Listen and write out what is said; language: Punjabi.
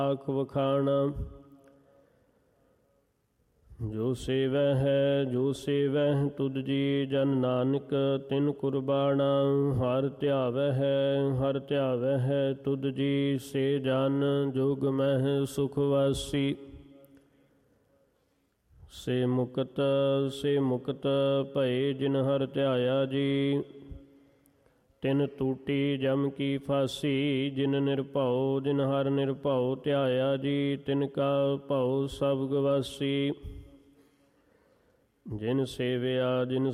ਆਖ ਵਖਾਣਾ। ਜੋ ਸੇਵੈ ਹੈ ਜੋ ਸੇਵੈ ਤੁਧ ਜੀ ਜਨ ਨਾਨਕ ਤਿਨ ਕੁਰਬਾਣਾ। ਹਰ ਧਿਆਵੈ ਹੈ ਤੁਧ ਜੀ ਸੇ ਜਨ ਜੁਗ ਮਹਿ ਸੁਖ ਵਾਸੀ। ਸੇ ਮੁਕਤ ਭਏ ਜਿਨ ਹਰ ਧਿਆਇਆ ਜੀ। ਤਿਨ ਟੂਟੀ ਜਮ ਕੀ ਫਾਸੀ। ਜਿਨ ਹਰ ਨਿਰਭਉ ਧਿਆਇਆ ਜੀ। ਤਿਨ ਕਾ ਭਉ ਸਭ ਗਵਾਸੀ। ਜਿਨ ਸੇਵਿਆ